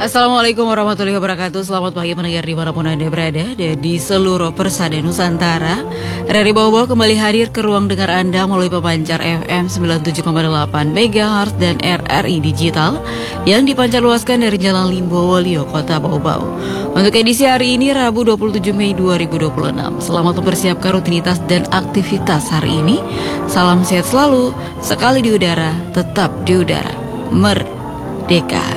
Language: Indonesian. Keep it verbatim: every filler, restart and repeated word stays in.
Assalamualaikum warahmatullahi wabarakatuh. Selamat pagi pendengar dimanapun Anda berada dan di seluruh persada Nusantara. Rari Bobo kembali hadir ke ruang dengar Anda melalui pemancar F M sembilan puluh tujuh koma delapan megahertz dan R R I Digital yang dipancarluaskan dari Jalan Limbo Wolio, Kota Bau-Bau. Untuk edisi hari ini Rabu dua puluh tujuh Mei dua ribu dua puluh enam. Selamat mempersiapkan rutinitas dan aktivitas hari ini. Salam sehat selalu, sekali di udara, tetap di udara. Merdeka.